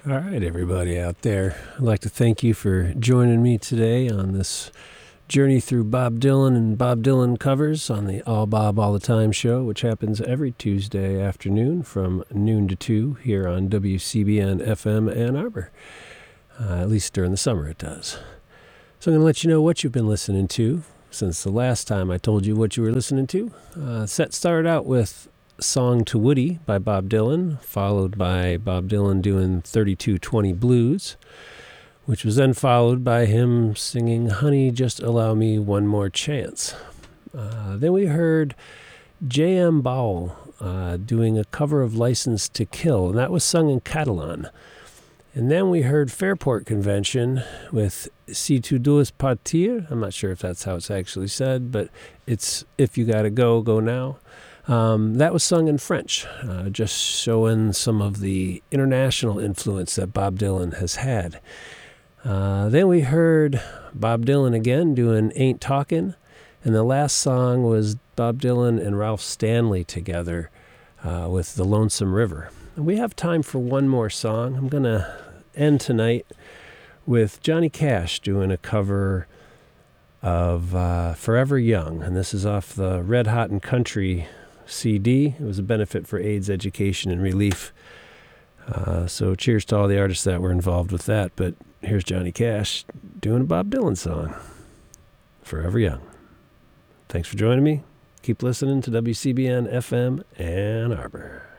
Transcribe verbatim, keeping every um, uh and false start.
All right, everybody out there. I'd like to thank you for joining me today on this journey through Bob Dylan and Bob Dylan covers on the All Bob All the Time show, which happens every Tuesday afternoon from noon to two here on W C B N F M Ann Arbor. Uh, at least during the summer it does. So I'm going to let you know what you've been listening to since the last time I told you what you were listening to. Uh, set started out with Song to Woody by Bob Dylan, followed by Bob Dylan doing thirty-two twenty Blues, which was then followed by him singing Honey, Just Allow Me One More Chance. Uh, then we heard J M. Bowell uh, doing a cover of License to Kill, and that was sung in Catalan. And then we heard Fairport Convention with Si tu dois partir. I'm not sure if that's how it's actually said, but it's If You Gotta Go, Go Now. Um, that was sung in French, uh, just showing some of the international influence that Bob Dylan has had. Uh, then we heard Bob Dylan again doing Ain't Talkin', and the last song was Bob Dylan and Ralph Stanley together uh, with The Lonesome River. And we have time for one more song. I'm going to end tonight with Johnny Cash doing a cover of uh, Forever Young, and this is off the Red Hot and Country C D. It was a benefit for AIDS education and relief. Uh, so cheers to all the artists that were involved with that. But here's Johnny Cash doing a Bob Dylan song, Forever Young. Thanks for joining me. Keep listening to W C B N F M Ann Arbor.